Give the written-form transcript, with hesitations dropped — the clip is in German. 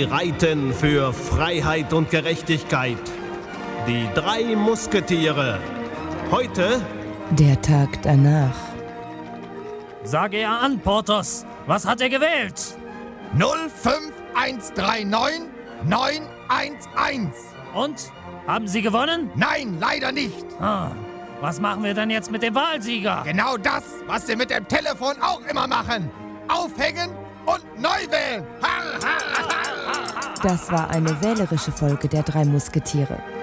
reiten für Freiheit und Gerechtigkeit. Die 3 Musketiere. Heute der Tag danach. Sage er an, Porthos. Was hat er gewählt? 05139 911. Und? Haben Sie gewonnen? Nein, leider nicht. Was machen wir denn jetzt mit dem Wahlsieger? Genau das, was Sie mit dem Telefon auch immer machen. Aufhängen und neu wählen. Das war eine wählerische Folge der 3 Musketiere.